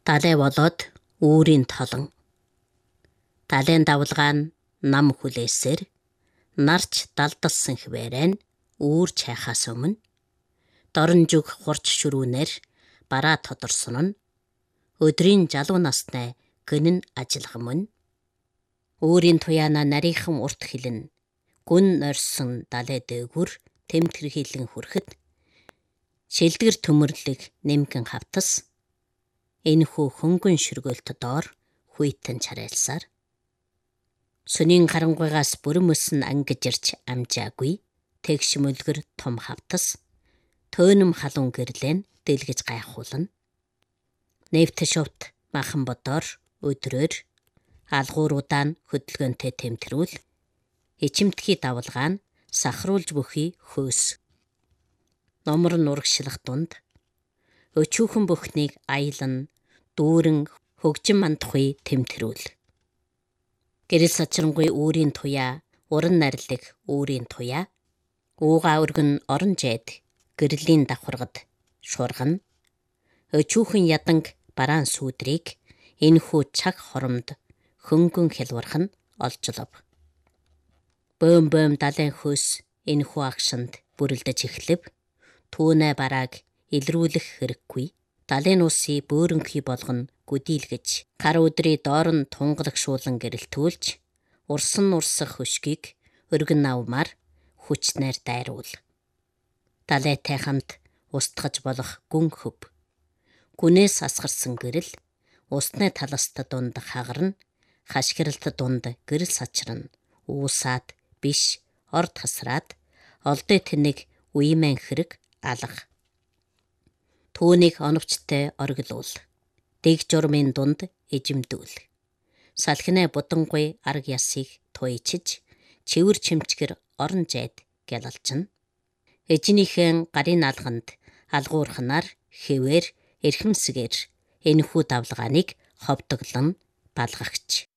Далай болоод үүрийн толон. Далайн давлгаа нь нам хүлээсээр нарч далдалсан хвээрэн үүр чайхаас өмнө дорн жүг хурч шүрүүнээр бараа тодорсон нь өдрийн жалуу насны гэнэн ажиллах мөн өөрийн туяана нарийнхан урт хилэн гүн норсон далай дээгүр тэмтгэр хилэн хүрэхэд шилдгэр төмөрлөг нэмгэн хавтас энэхүү хөнгөн шүргөөлт доор хүйтэн чарайлсаар сүнийн харангуйгаас бүрэн өсөн ангижирч амжаагүй тэгш мөлгөр том хавтас төөнөм халуун гэрлэн дэлгэж гайхуулна. Нэвт шувт махан бодоор өдрөөр алгууруудаа нь хөдөлгөөнтэй тэмтрүүл ичимтгий давлгаа нь сахруулж бүхий хөөс. Номор нурагшлах дунд өчүүхэн бүхнийг аялан дүүрэн хөгжин мандахуй тэмтрүүл. Гэрэл сачрангуй үүрийн туяа уран нарилэг үүрийн туяа уугаа өргөн орон жайд гэрлийн давхаргад шуургана. Өчүүхэн яданг бараан сүудрийг энэхүү цаг хоромд хөнгөн хялварх нь олжлов. Бөөм далайн хөөс энэхүү агшинд бүрэлдэж эхлэв. Түүнэ барааг илрүүлэх хэрэггүй. Далайн уусыг бөөрөнхий болгоно гүдийлгэж гар өдрий доор нь тунгалагшуулан гэрэлтүүлж урсан урсах хөшгийг өргөн авмаар хүчнээр дайруул. Далайтай хамт устгаж болох гүн хөв. Гүнээс асгарсан гэрэл усны таласт дунд хагарна. Хашгиралт дунд гэрэл сачрна. Уусаад биш орд хасраад олдой тэнэг уймэн хэрэг алга. Түүнийг оновчтой оргилуул. Дэг журмын дунд эжимдүүл. Салхинай будангуй арг ясыг туйчиж чивэр чимчгэр орон жайд гялалжна. Эжнийхэн гарын алганд алгуурханаар хэвээр эрхэмсгээр энэхүү давлгааныг ховдоглон балгагч.